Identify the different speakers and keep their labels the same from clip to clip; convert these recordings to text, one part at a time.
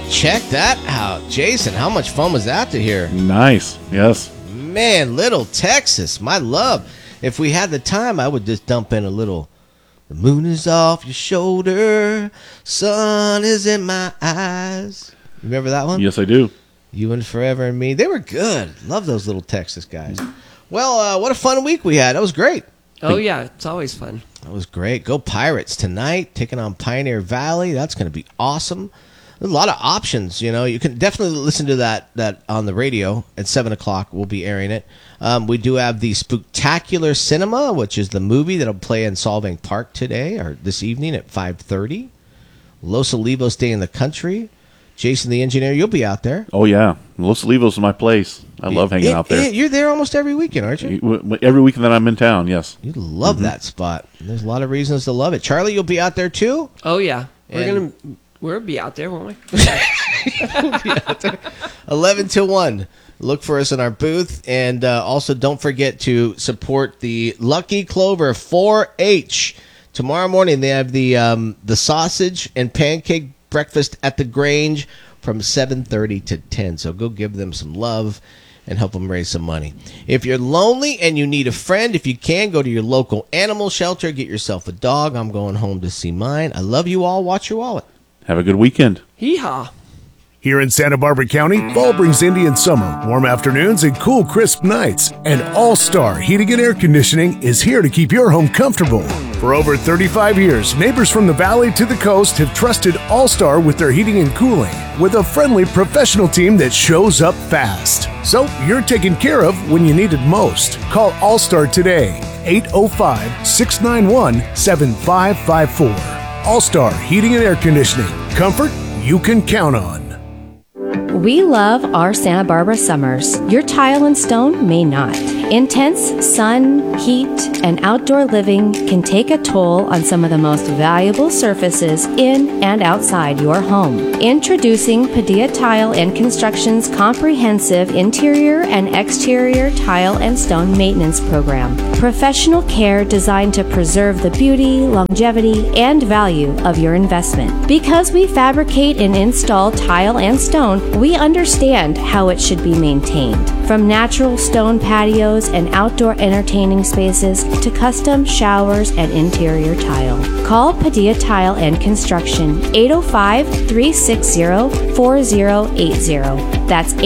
Speaker 1: Check that out. Jason, how much fun was that to hear?
Speaker 2: Nice. Yes.
Speaker 1: Man, Little Texas, my love. If we had the time, I would just dump in a little, the moon is off your shoulder, sun is in my eyes. Remember that one?
Speaker 2: Yes, I do.
Speaker 1: You and Forever and Me. They were good. Love those Little Texas guys. Well, what a fun week we had. That was great.
Speaker 3: Oh, yeah. It's always fun.
Speaker 1: That was great. Go Pirates tonight, taking on Pioneer Valley. That's going to be awesome. There's a lot of options, you know. You can definitely listen to that on the radio at 7 o'clock. We'll be airing it. We do have the Spooktacular Cinema, which is the movie that'll play in Solvang Park today or this evening at 5:30. Los Olivos Day in the Country. Jason the Engineer, you'll be out there.
Speaker 2: Oh, yeah. Los Olivos is my place. I love hanging out there.
Speaker 1: You're there almost every weekend, aren't you?
Speaker 2: Every weekend that I'm in town, yes.
Speaker 1: You love that spot. There's a lot of reasons to love it. Charlie, you'll be out there too?
Speaker 3: Oh, yeah. We'll be out there, won't we?
Speaker 1: We'll be out there. 11 to 1. Look for us in our booth. And also don't forget to support the Lucky Clover 4-H. Tomorrow morning they have the sausage and pancake breakfast at the Grange from 7:30 to 10. So go give them some love and help them raise some money. If you're lonely and you need a friend, if you can, go to your local animal shelter. Get yourself a dog. I'm going home to see mine. I love you all. Watch your wallet.
Speaker 2: Have a good weekend.
Speaker 3: Hee-haw.
Speaker 4: Here in Santa Barbara County, fall brings Indian summer, warm afternoons, and cool, crisp nights. And All-Star Heating and Air Conditioning is here to keep your home comfortable. For over 35 years, neighbors from the valley to the coast have trusted All-Star with their heating and cooling, with a friendly professional team that shows up fast. So you're taken care of when you need it most. Call All-Star today, 805-691-7554. All-Star Heating and Air Conditioning. Comfort you can count on.
Speaker 5: We love our Santa Barbara summers. Your tile and stone may not. Intense sun, heat, and outdoor living can take a toll on some of the most valuable surfaces in and outside your home. Introducing Padilla Tile and Construction's comprehensive interior and exterior tile and stone maintenance program. Professional care designed to preserve the beauty, longevity, and value of your investment. Because we fabricate and install tile and stone, we understand how it should be maintained. From natural stone patios and outdoor entertaining spaces to custom showers and interior tile. Call Padilla Tile and Construction, 805-360-4080. That's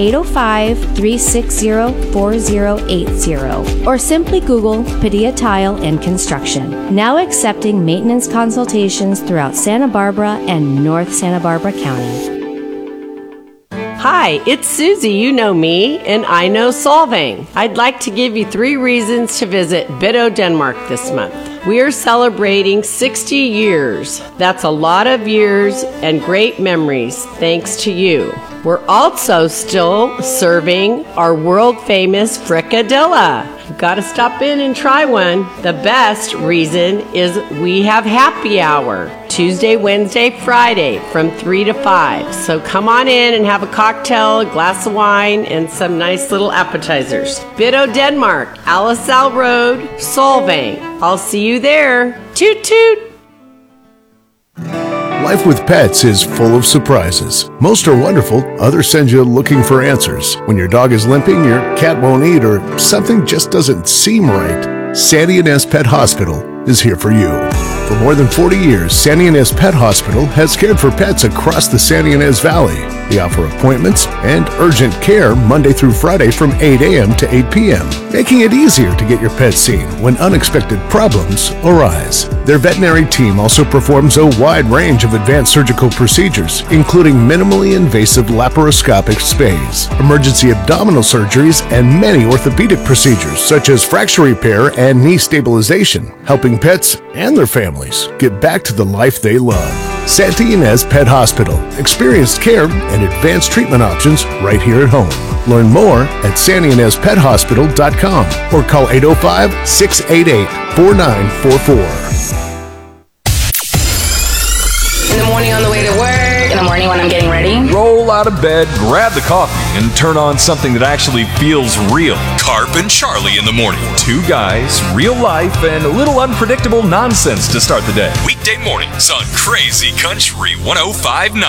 Speaker 5: 805-360-4080. Or simply Google Padilla Tile and Construction. Now accepting maintenance consultations throughout Santa Barbara and North Santa Barbara County.
Speaker 6: Hi, it's Susie. You know me, and I know Solvang. I'd like to give you 3 reasons to visit Biddo, Denmark this month. We are celebrating 60 years. That's a lot of years and great memories, thanks to you. We're also still serving our world-famous fricadilla. You've got to stop in and try one. The best reason is we have happy hour, Tuesday, Wednesday, Friday, from 3 to 5. So come on in and have a cocktail, a glass of wine, and some nice little appetizers. Biddo, Denmark, Alisal Road, Solvang. I'll see you there. Toot toot!
Speaker 4: Life with pets is full of surprises. Most are wonderful, others send you looking for answers. When your dog is limping, your cat won't eat, or something just doesn't seem right, Sandy Inez Pet Hospital is here for you. For more than 40 years, Sandy Inez Pet Hospital has cared for pets across the Sandy Inez Valley. They offer appointments and urgent care Monday through Friday from 8 a.m. to 8 p.m., making it easier to get your pet seen when unexpected problems arise. Their veterinary team also performs a wide range of advanced surgical procedures, including minimally invasive laparoscopic spays, emergency abdominal surgeries, and many orthopedic procedures such as fracture repair and knee stabilization, helping pets and their families get back to the life they love. Santa Inez Pet Hospital. Experienced care and advanced treatment options right here at home. Learn more at santainezpethospital.com or call 805-688-4944.
Speaker 7: In the morning on the way to work, in the morning when I'm getting ready.
Speaker 8: Roll out of bed, grab the coffee, and turn on something that actually feels real. Carp and Charlie in the morning. 2 guys, real life, and a little unpredictable nonsense to start the day. Weekday mornings on Crazy Country 105.9.